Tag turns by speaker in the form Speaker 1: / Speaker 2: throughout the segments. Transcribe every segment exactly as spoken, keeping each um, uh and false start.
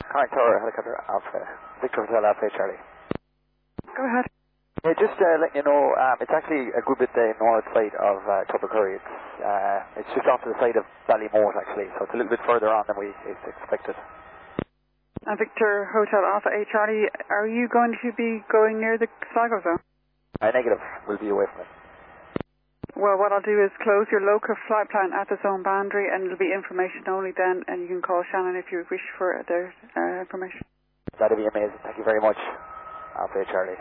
Speaker 1: Hi, Tower, helicopter Alpha, Victor Hotel Alpha Charlie.
Speaker 2: Go ahead.
Speaker 1: Yeah, just uh, letting you know, um, it's actually a good bit the north side of uh, Tubbercurry. It's, uh, it's just off to the side of Ballymote actually, so it's a little bit further on than we expected.
Speaker 2: Uh, Victor Hotel Alpha eight Charlie, are you going to be going near the Sligo zone?
Speaker 1: Uh, negative, we'll be away from it.
Speaker 2: Well, what I'll do is close your local flight plan at the zone boundary, and it'll be information only then, and you can call Shannon if you wish for their uh, information.
Speaker 1: That'd be amazing. Thank you very much. Alpha eight Charlie.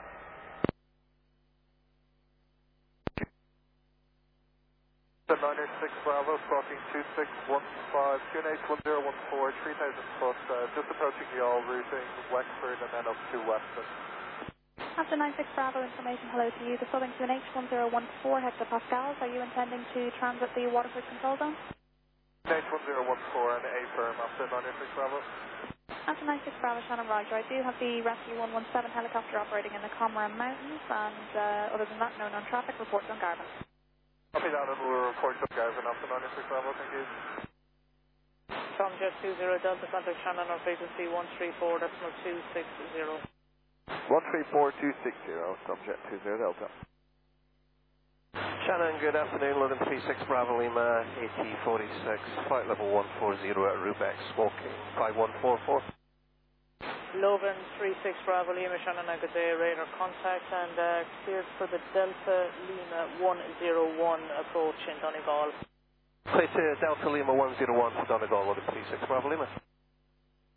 Speaker 3: nine eight six Bravo, crossing two six one five, Q N H one zero one four, three thousand foot, uh, just approaching the all routing Wexford and then up to Weston.
Speaker 4: After nine six Bravo information, hello to you. The Southern Q N H one zero one four hectopascals. Are you intending to transit the Waterford control zone?
Speaker 3: Q N H one zero one four and A firm after nine eight six Bravo.
Speaker 4: After nine six Bravo, Shannon Roger. I do have the Rescue one one seven helicopter operating in the Comra Mountains, and uh, other than that, no known traffic. Report on Garvin.
Speaker 3: Copy that, and we'll report to Garvin after nine eight six Bravo, thank you.
Speaker 5: Tomjet two zero Delta, contact Shannon on frequency one three four decimal two six zero.
Speaker 3: one three four two six zero, Tomjet two zero Delta.
Speaker 6: Shannon, good afternoon, London three six Bravo Lima, A T forty-six, flight level one forty at Rubex, walking five one four four.
Speaker 5: Loven three six Bravo Lima, Shannon, good day, radar contact, and uh, cleared for the Delta Lima one zero one approach in Donegal.
Speaker 6: Clear to Delta Lima one zero one for Donegal, London three six Bravo Lima.